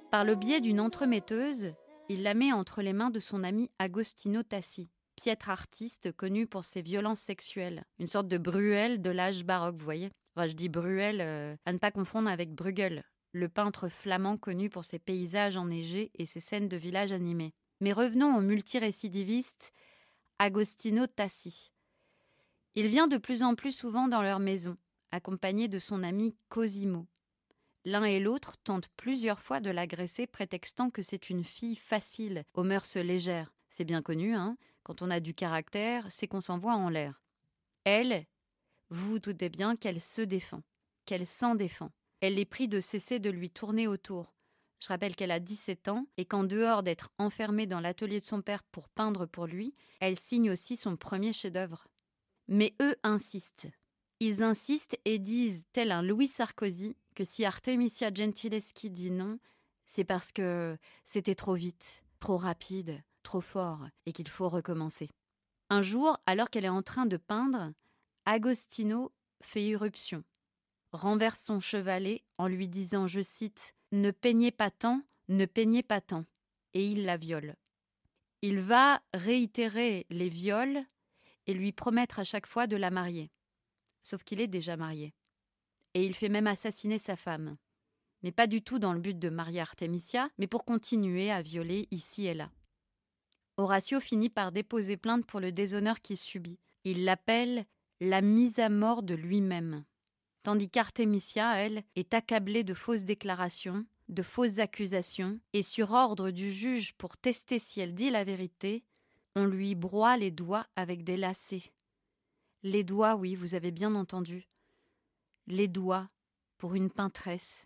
Par le biais d'une entremetteuse, il la met entre les mains de son ami Agostino Tassi, piètre artiste connu pour ses violences sexuelles. Une sorte de Bruel de l'âge baroque, vous voyez. Enfin, je dis Bruel, à ne pas confondre avec Bruegel, le peintre flamand connu pour ses paysages enneigés et ses scènes de village animés. Mais revenons au multirécidiviste Agostino Tassi. Il vient de plus en plus souvent dans leur maison, accompagné de son ami Cosimo. L'un et l'autre tentent plusieurs fois de l'agresser, prétextant que c'est une fille facile, aux mœurs légères. C'est bien connu, hein. Quand on a du caractère, c'est qu'on s'envoie en l'air. Elle, vous vous doutez bien qu'elle se défend, qu'elle s'en défend. Elle les prie de cesser de lui tourner autour. Je rappelle qu'elle a 17 ans et qu'en dehors d'être enfermée dans l'atelier de son père pour peindre pour lui, elle signe aussi son premier chef-d'œuvre. Mais eux insistent. Ils insistent et disent, tel un Louis Sarkozy, que si Artemisia Gentileschi dit non, c'est parce que c'était trop vite, trop rapide, trop fort et qu'il faut recommencer. Un jour, alors qu'elle est en train de peindre, Agostino fait irruption, renverse son chevalet en lui disant, je cite, « Ne peignez pas tant, ne peignez pas tant », et il la viole. Il va réitérer les viols et lui promettre à chaque fois de la marier. Sauf qu'il est déjà marié. Et il fait même assassiner sa femme. Mais pas du tout dans le but de marier Artemisia, mais pour continuer à violer ici et là. Horatio finit par déposer plainte pour le déshonneur qu'il subit. Il l'appelle la mise à mort de lui-même. Tandis qu'Artemisia, elle, est accablée de fausses déclarations, de fausses accusations, et sur ordre du juge pour tester si elle dit la vérité, on lui broie les doigts avec des lacets. Les doigts, oui, vous avez bien entendu. Les doigts pour une peintresse.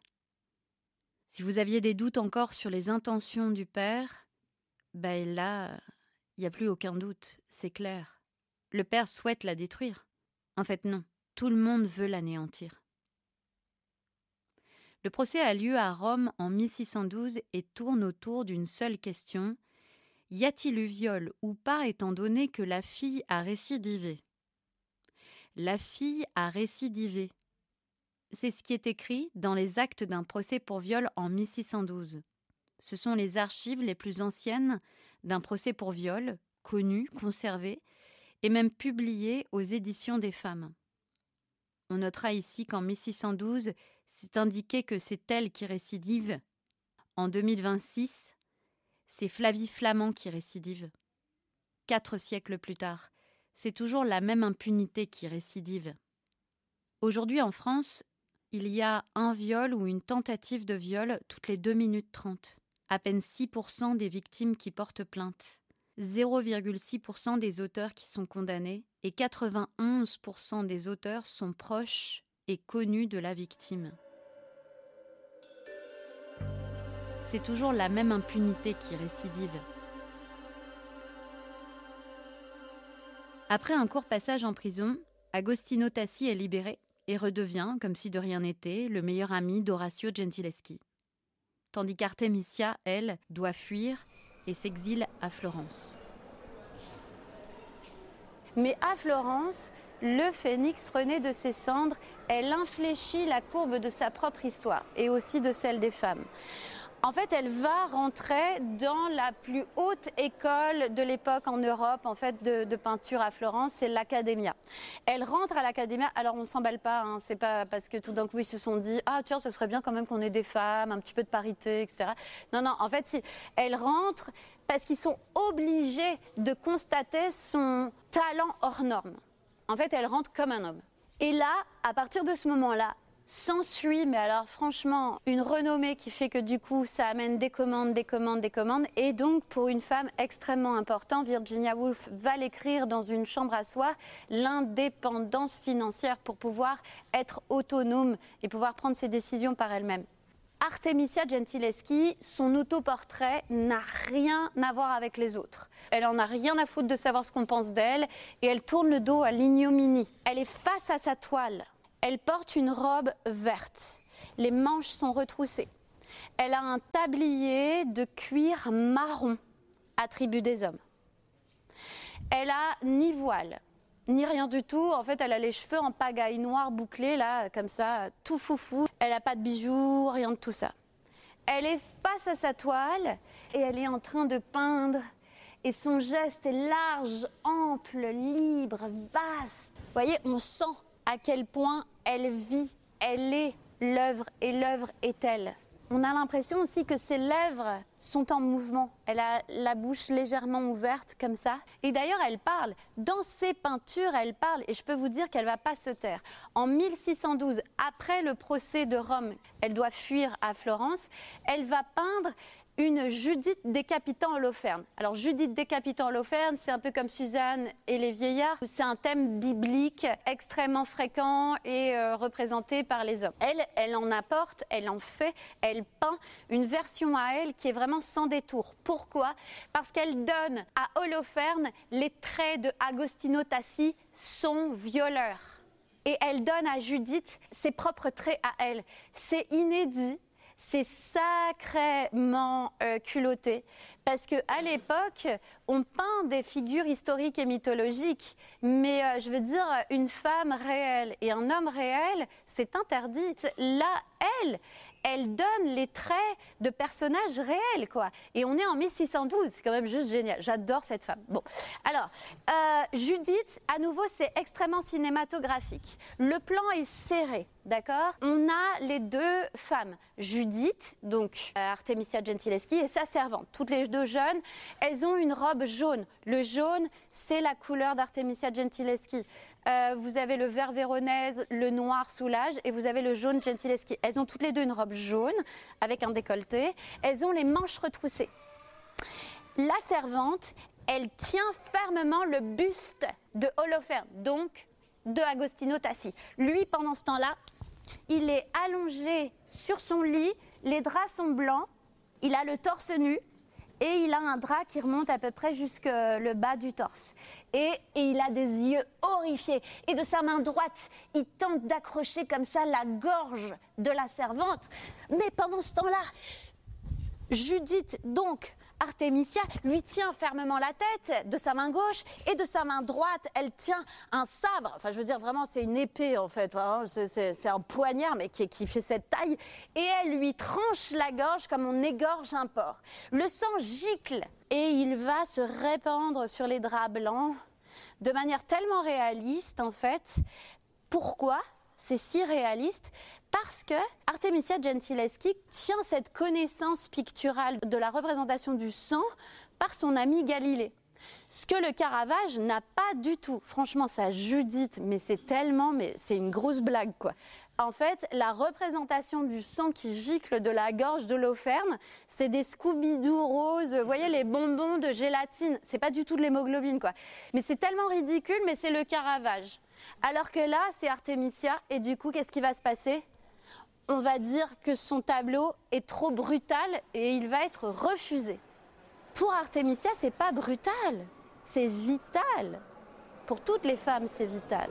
Si vous aviez des doutes encore sur les intentions du père, ben là, il n'y a plus aucun doute, c'est clair. Le père souhaite la détruire. En fait, non, tout le monde veut l'anéantir. Le procès a lieu à Rome en 1612 et tourne autour d'une seule question. Y a-t-il eu viol ou pas étant donné que la fille a récidivé ? La fille a récidivé. C'est ce qui est écrit dans les actes d'un procès pour viol en 1612. Ce sont les archives les plus anciennes d'un procès pour viol, connues, conservées, et même publiées aux éditions des femmes. On notera ici qu'en 1612, c'est indiqué que c'est elle qui récidive. En 2026, c'est Flavie Flament qui récidive. 4 siècles plus tard, c'est toujours la même impunité qui récidive. Aujourd'hui en France, il y a un viol ou une tentative de viol toutes les 2 minutes 30. À peine 6% des victimes qui portent plainte. 0,6% des auteurs qui sont condamnés et 91% des auteurs sont proches et connus de la victime. C'est toujours la même impunité qui récidive. Après un court passage en prison, Agostino Tassi est libéré et redevient, comme si de rien n'était, le meilleur ami d'Orazio Gentileschi. Tandis qu'Artemisia, elle, doit fuir et s'exile à Florence. Mais à Florence, le phénix renaît de ses cendres, elle infléchit la courbe de sa propre histoire et aussi de celle des femmes. En fait, elle va rentrer dans la plus haute école de l'époque en Europe, en fait, de peinture à Florence, c'est l'Accademia. Elle rentre à l'Accademia, alors on ne s'emballe pas, hein, c'est pas parce que tout d'un coup ils se sont dit « Ah tiens, ce serait bien quand même qu'on ait des femmes, un petit peu de parité, etc. » Non, en fait, elle rentre parce qu'ils sont obligés de constater son talent hors norme. En fait, elle rentre comme un homme. Et là, à partir de ce moment-là, s'ensuit, mais alors franchement, une renommée qui fait que du coup, ça amène des commandes. Et donc, pour une femme extrêmement importante, Virginia Woolf va l'écrire dans une chambre à soi, l'indépendance financière pour pouvoir être autonome et pouvoir prendre ses décisions par elle-même. Artemisia Gentileschi, son autoportrait n'a rien à voir avec les autres. Elle en a rien à foutre de savoir ce qu'on pense d'elle et elle tourne le dos à l'ignominie. Elle est face à sa toile. Elle porte une robe verte. Les manches sont retroussées. Elle a un tablier de cuir marron, attribut des hommes. Elle a ni voile, ni rien du tout. En fait, elle a les cheveux en pagaille noire bouclés, là, comme ça, tout foufou. Elle n'a pas de bijoux, rien de tout ça. Elle est face à sa toile et elle est en train de peindre. Et son geste est large, ample, libre, vaste. Vous voyez, on sent à quel point elle vit, elle est l'œuvre et l'œuvre est elle. On a l'impression aussi que ses lèvres sont en mouvement. Elle a la bouche légèrement ouverte comme ça. Et d'ailleurs, elle parle. Dans ses peintures, elle parle. Et je peux vous dire qu'elle ne va pas se taire. En 1612, après le procès de Rome, elle doit fuir à Florence. Elle va peindre une Judith décapitant Holoferne. Alors Judith décapitant Holoferne, c'est un peu comme Suzanne et les vieillards. C'est un thème biblique extrêmement fréquent et représenté par les hommes. Elle en apporte, elle en fait, elle peint une version à elle qui est vraiment sans détour. Pourquoi ? Parce qu'elle donne à Holoferne les traits de Agostino Tassi, son violeur. Et elle donne à Judith ses propres traits à elle. C'est inédit. C'est sacrément culotté parce qu'à l'époque, on peint des figures historiques et mythologiques, mais je veux dire, une femme réelle et un homme réel, c'est interdit. Là, elle donne les traits de personnages réels, quoi. Et on est en 1612, c'est quand même juste génial. J'adore cette femme. Bon, alors, Judith, à nouveau, c'est extrêmement cinématographique. Le plan est serré, d'accord ? On a les deux femmes, Judith, donc Artemisia Gentileschi, et sa servante, toutes les deux jeunes. Elles ont une robe jaune. Le jaune, c'est la couleur d'Artemisia Gentileschi. Vous avez le vert véronèse, le noir soulage et vous avez le jaune Gentileschi. Elles ont toutes les deux une robe jaune avec un décolleté. Elles ont les manches retroussées. La servante, elle tient fermement le buste de Holoferne, donc de Agostino Tassi. Lui, pendant ce temps-là, il est allongé sur son lit, les draps sont blancs, il a le torse nu. Et il a un drap qui remonte à peu près jusque le bas du torse. Et il a des yeux horrifiés. Et de sa main droite, il tente d'accrocher comme ça la gorge de la servante. Mais pendant ce temps-là, Judith, donc Artemisia, lui tient fermement la tête de sa main gauche et de sa main droite, elle tient un sabre. Enfin, je veux dire, vraiment, c'est une épée, en fait. C'est un poignard, mais qui fait cette taille. Et elle lui tranche la gorge comme on égorge un porc. Le sang gicle et il va se répandre sur les draps blancs de manière tellement réaliste, en fait. Pourquoi ? C'est si réaliste parce que Artemisia Gentileschi tient cette connaissance picturale de la représentation du sang par son ami Galilée. Ce que le Caravage n'a pas du tout. Franchement, ça Judith, mais c'est une grosse blague, quoi. En fait, la représentation du sang qui gicle de la gorge de l'Holoferne, c'est des Scooby-Doo roses, vous voyez, les bonbons de gélatine. C'est pas du tout de l'hémoglobine, quoi. Mais c'est tellement ridicule, mais c'est le Caravage. Alors que là, c'est Artemisia, et du coup, qu'est-ce qui va se passer ? On va dire que son tableau est trop brutal et il va être refusé. Pour Artemisia, c'est pas brutal, c'est vital. Pour toutes les femmes, c'est vital.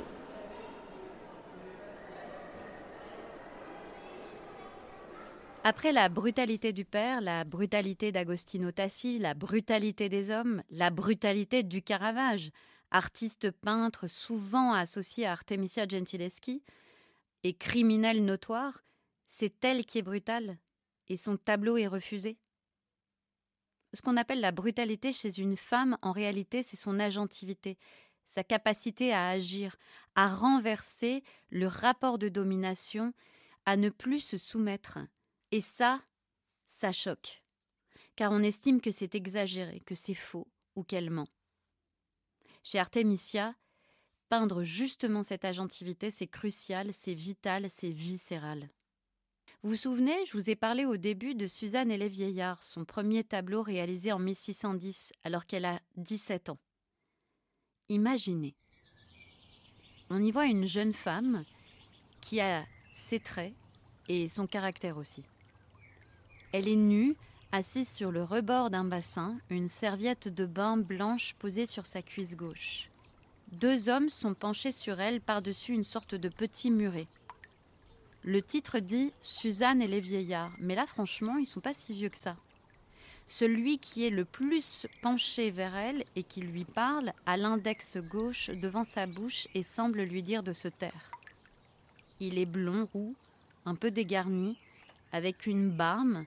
Après la brutalité du père, la brutalité d'Agostino Tassi, la brutalité des hommes, la brutalité du Caravage, artiste peintre souvent associé à Artemisia Gentileschi, et criminelle notoire, c'est elle qui est brutale et son tableau est refusé. Ce qu'on appelle la brutalité chez une femme, en réalité, c'est son agentivité, sa capacité à agir, à renverser le rapport de domination, à ne plus se soumettre. Et ça choque, car on estime que c'est exagéré, que c'est faux ou qu'elle ment. Chez Artemisia, peindre justement cette agentivité, c'est crucial, c'est vital, c'est viscéral. Vous vous souvenez, je vous ai parlé au début de Suzanne et les vieillards, son premier tableau réalisé en 1610, alors qu'elle a 17 ans. Imaginez, on y voit une jeune femme qui a ses traits et son caractère aussi. Elle est nue, assise sur le rebord d'un bassin, une serviette de bain blanche posée sur sa cuisse gauche. 2 hommes sont penchés sur elle par-dessus une sorte de petit muret. Le titre dit « Suzanne et les vieillards », mais là franchement, ils sont pas si vieux que ça. Celui qui est le plus penché vers elle et qui lui parle a l'index gauche devant sa bouche et semble lui dire de se taire. Il est blond roux, un peu dégarni, avec une barbe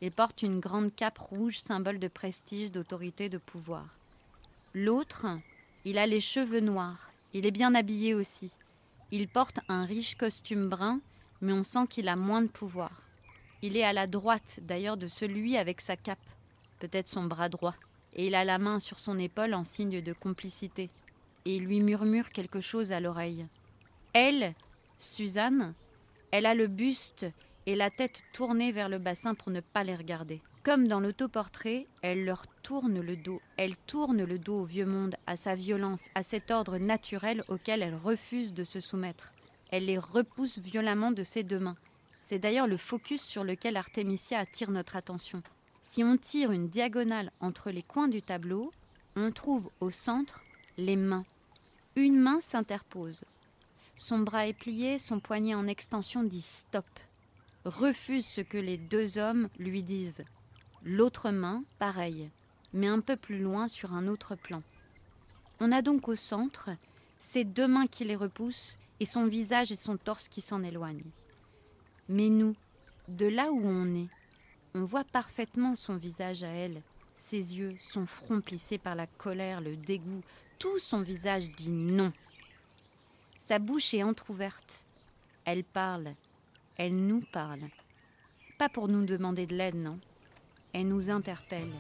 Il porte une grande cape rouge, symbole de prestige, d'autorité, de pouvoir. L'autre, il a les cheveux noirs. Il est bien habillé aussi. Il porte un riche costume brun, mais on sent qu'il a moins de pouvoir. Il est à la droite, d'ailleurs, de celui avec sa cape, peut-être son bras droit. Et il a la main sur son épaule en signe de complicité. Et il lui murmure quelque chose à l'oreille. Elle, Suzanne, elle a le buste et la tête tournée vers le bassin pour ne pas les regarder. Comme dans l'autoportrait, elle leur tourne le dos. Elle tourne le dos au vieux monde, à sa violence, à cet ordre naturel auquel elle refuse de se soumettre. Elle les repousse violemment de ses deux mains. C'est d'ailleurs le focus sur lequel Artemisia attire notre attention. Si on tire une diagonale entre les coins du tableau, on trouve au centre les mains. Une main s'interpose. Son bras est plié, son poignet en extension dit stop. Refuse ce que les deux hommes lui disent. L'autre main, pareil, mais un peu plus loin sur un autre plan. On a donc au centre ces deux mains qui les repoussent et son visage et son torse qui s'en éloignent. Mais nous, de là où on est, on voit parfaitement son visage à elle, ses yeux, son front plissé par la colère, le dégoût, tout son visage dit non. Sa bouche est entr'ouverte. Elle parle, elle nous parle. Pas pour nous demander de l'aide, non. Elle nous interpelle.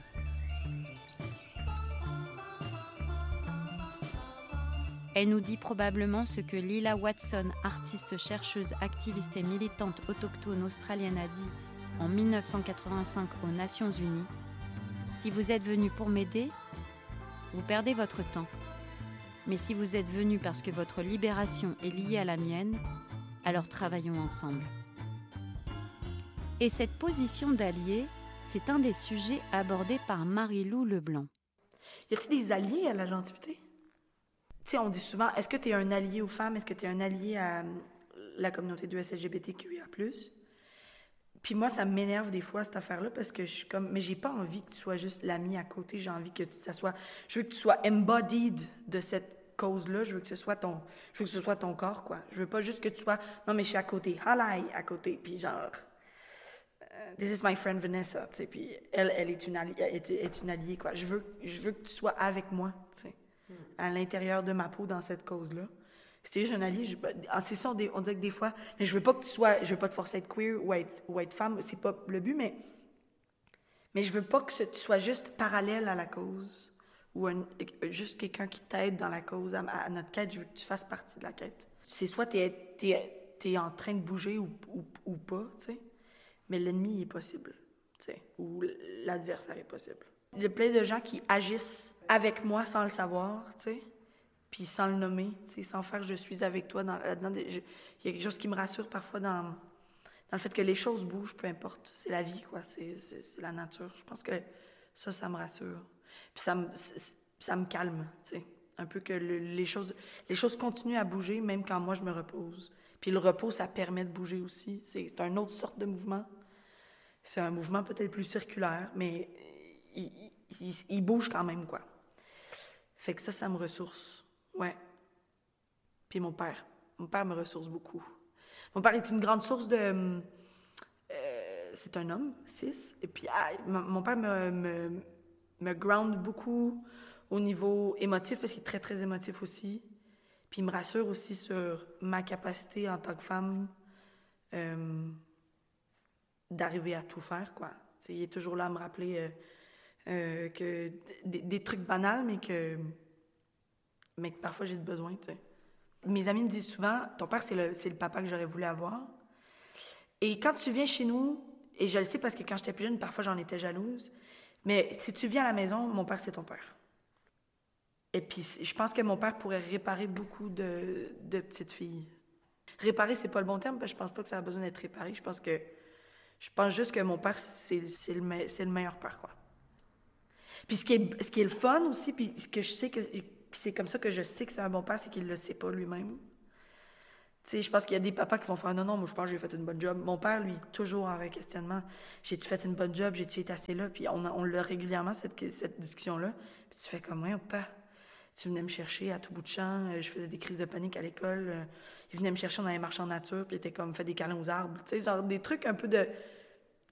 Elle nous dit probablement ce que Lila Watson, artiste, chercheuse, activiste et militante autochtone australienne, a dit en 1985 aux Nations Unies. Si vous êtes venu pour m'aider, vous perdez votre temps. Mais si vous êtes venu parce que votre libération est liée à la mienne, alors travaillons ensemble. Et cette position d'allié, c'est un des sujets abordés par Marie-Lou Leblanc. Y a-t-il des alliés à la gentilité? Tu sais, on dit souvent, est-ce que tu es un allié aux femmes? Est-ce que tu es un allié à la communauté de LGBTQIA+. Puis moi, ça m'énerve des fois, cette affaire-là, parce que je suis comme... Mais j'ai pas envie que tu sois juste l'ami à côté. J'ai envie que ça soit... Je veux que tu sois embodied de cette cause-là. Je veux que ce soit ton corps, quoi. Je veux pas juste que tu sois... Non, mais je suis à côté. Halai, à côté. Puis genre... This is my friend Vanessa, tu sais. Puis elle est une alliée, quoi. Je veux que tu sois avec moi, tu sais. À l'intérieur de ma peau, dans cette cause-là. Si t'es juste un allié, c'est ça, on dirait que des fois, mais je veux pas te forcer à être queer ou à être femme, c'est pas le but, mais je veux pas que tu sois juste parallèle à la cause ou juste quelqu'un qui t'aide dans la cause, à notre quête. Je veux que tu fasses partie de la quête. C'est soit t'es en train de bouger ou pas, tu sais, mais l'ennemi est possible, tu sais, ou l'adversaire est possible. Il y a plein de gens qui agissent avec moi sans le savoir, tu sais. Puis sans le nommer, sans faire « je suis avec toi » là-dedans. Il y a quelque chose qui me rassure parfois dans le fait que les choses bougent, peu importe. C'est la vie, quoi. C'est la nature. Je pense que ça me rassure. Puis ça me calme, tu sais. Un peu que les choses continuent à bouger, même quand moi, je me repose. Puis le repos, ça permet de bouger aussi. C'est une autre sorte de mouvement. C'est un mouvement peut-être plus circulaire, mais il bouge quand même, quoi. Fait que ça me ressource. Ouais. Puis mon père me ressource beaucoup. Mon père est une grande source de... c'est un homme, cis. Et puis mon père me ground beaucoup au niveau émotif, parce qu'il est très, très émotif aussi. Puis il me rassure aussi sur ma capacité en tant que femme d'arriver à tout faire, quoi. T'sais, il est toujours là à me rappeler que des trucs banals, mais que parfois j'ai besoin, tu sais. Mes amis me disent souvent, ton père, c'est le papa que j'aurais voulu avoir. Et quand tu viens chez nous, et je le sais parce que quand j'étais plus jeune, parfois j'en étais jalouse, mais si tu viens à la maison, mon père, c'est ton père. Et puis, je pense que mon père pourrait réparer beaucoup de petites filles. Réparer, c'est pas le bon terme, parce que je pense pas que ça a besoin d'être réparé. Je pense juste que mon père, c'est le meilleur père, quoi. Puis ce qui est le fun aussi, puis ce que je sais que... Puis c'est comme ça que je sais que c'est un bon père, c'est qu'il le sait pas lui-même. Tu sais, je pense qu'il y a des papas qui vont faire « Non, moi je pense que j'ai fait une bonne job ». Mon père, lui, toujours en questionnement. « J'ai-tu fait une bonne job? J'ai-tu été assez là? » Puis on l'a régulièrement, cette discussion-là. Puis tu fais comme « Ouais, papa, tu venais me chercher à tout bout de champ. Je faisais des crises de panique à l'école. Il venait me chercher, on allait marcher en nature. Puis il était comme « Fais des câlins aux arbres. » Tu sais, genre des trucs un peu de...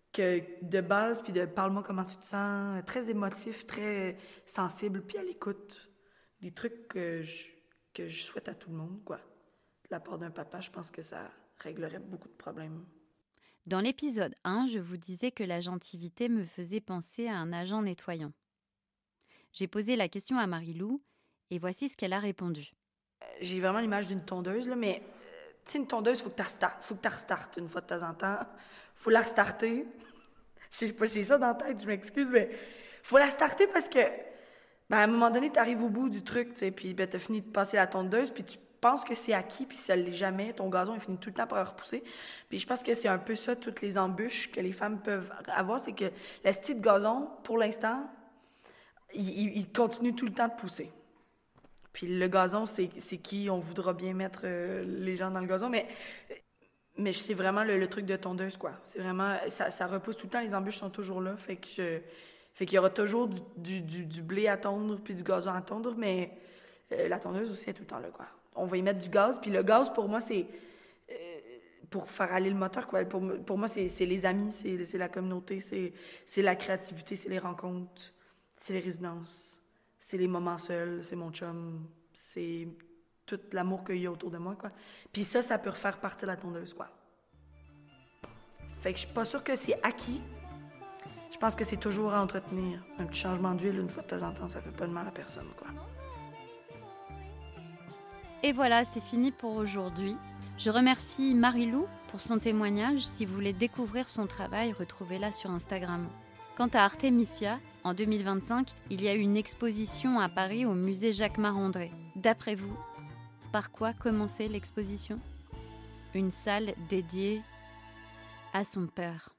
que de base, puis de parle-moi comment tu te sens, très émotif, très sensible, puis à l'écoute. Des trucs que je souhaite à tout le monde, quoi. De la part d'un papa, je pense que ça réglerait beaucoup de problèmes. Dans l'épisode 1, je vous disais que l'agentivité me faisait penser à un agent nettoyant. J'ai posé la question à Marie-Lou et voici ce qu'elle a répondu. J'ai vraiment l'image d'une tondeuse, là, mais tu sais, une tondeuse, faut que tu restartes une fois de temps en temps. Faut la restarter. Je sais pas, j'ai ça dans la tête, je m'excuse, mais faut la starter parce que, à un moment donné, t'arrives au bout du truc, tu sais, puis t'as fini de passer la tondeuse, puis tu penses que c'est acquis, puis ça l'est jamais. Ton gazon, il finit tout le temps par repousser. Puis je pense que c'est un peu ça, toutes les embûches que les femmes peuvent avoir, c'est que le style de gazon, pour l'instant, il continue tout le temps de pousser. Puis le gazon, c'est qui on voudra bien mettre les gens dans le gazon, mais c'est vraiment le truc de tondeuse, quoi. C'est vraiment, ça repousse tout le temps, les embûches sont toujours là, fait qu'il y aura toujours du blé à tondre puis du gazon à tondre, mais la tondeuse aussi est tout le temps là, quoi. On va y mettre du gaz, puis le gaz, pour moi, c'est pour faire aller le moteur, quoi. Pour moi, c'est les amis, c'est la communauté, c'est la créativité, c'est les rencontres, c'est les résidences, c'est les moments seuls, c'est mon chum, c'est tout l'amour qu'il y a autour de moi, quoi. Puis ça peut refaire partie de la tondeuse, quoi. Fait que je suis pas sûre que c'est acquis. Je pense que c'est toujours à entretenir. Un petit changement d'huile une fois de temps en temps, ça fait pas de mal à personne, quoi. Et voilà, c'est fini pour aujourd'hui. Je remercie Marie-Lou pour son témoignage. Si vous voulez découvrir son travail, retrouvez-la sur Instagram. Quant à Artemisia, en 2025, il y a eu une exposition à Paris au musée Jacques Marandré. D'après vous, par quoi commencer l'exposition ? Une salle dédiée à son père.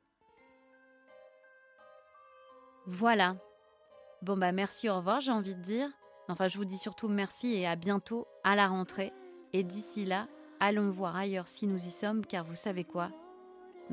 Voilà. Bon merci, au revoir, j'ai envie de dire. Enfin, je vous dis surtout merci et à bientôt à la rentrée. Et d'ici là, allons voir ailleurs si nous y sommes, car vous savez quoi ?